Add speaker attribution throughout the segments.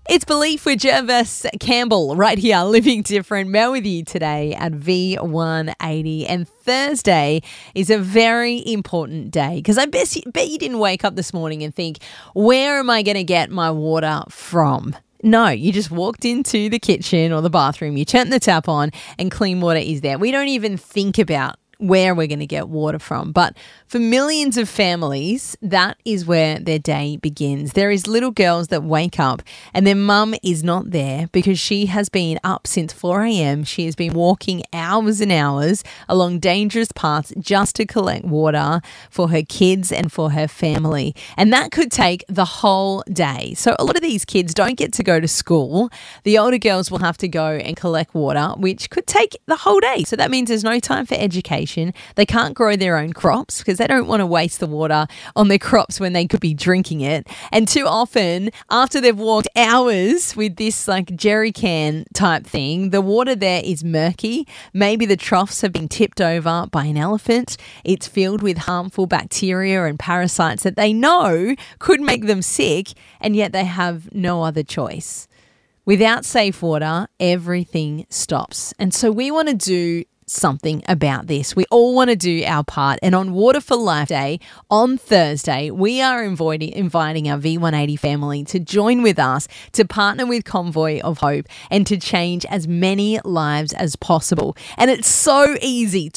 Speaker 1: It's Belief with Jervis Campbell right here, Living Different. Mel with you today at V180. And Thursday is a very important day because I bet you didn't wake up this morning and think, where am I going to get my water from? No, you just walked into the kitchen or the bathroom, you turned the tap on and clean water is there. We don't even think about where we're going to get water from. But for millions of families, that is where their day begins. There is little girls that wake up and their mum is not there because she has been up since 4 a.m. She has been walking hours and hours along dangerous paths just to collect water for her kids and for her family. And that could take the whole day. So a lot of these kids don't get to go to school. The older girls will have to go and collect water, which could take the whole day. So that means there's no time for education. They can't grow their own crops because they don't want to waste the water on their crops when they could be drinking it. And too often, after they've walked hours with this like jerry can type thing, the water there is murky. Maybe the troughs have been tipped over by an elephant. It's filled with harmful bacteria and parasites that they know could make them sick, and yet they have no other choice. Without safe water, everything stops. And so we want to do something about this. We all want to do our part. And on Water for Life Day, on Thursday, we are inviting our V180 family to join with us to partner with Convoy of Hope and to change as many lives as possible. And it's so easy.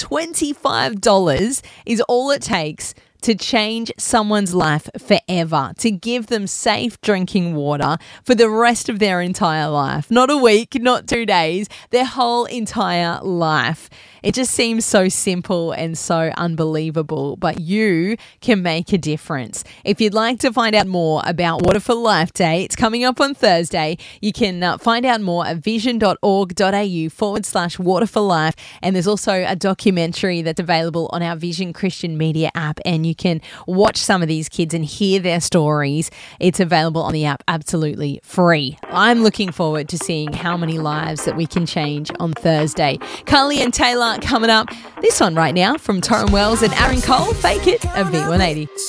Speaker 1: $25 is all it takes to change someone's life forever, to give them safe drinking water for the rest of their entire life. Not a week, not 2 days, their whole entire life. It just seems so simple and so unbelievable, but you can make a difference. If you'd like to find out more about Water for Life Day, it's coming up on Thursday. You can find out more at vision.org.au/Water for Life. And there's also a documentary that's available on our Vision Christian Media app, and you can watch some of these kids and hear their stories. It's available on the app absolutely free. I'm looking forward to seeing how many lives that we can change on Thursday. Carly and Taylor coming up. This one right now from Torrin Wells and Aaron Cole, Fake It, at V180.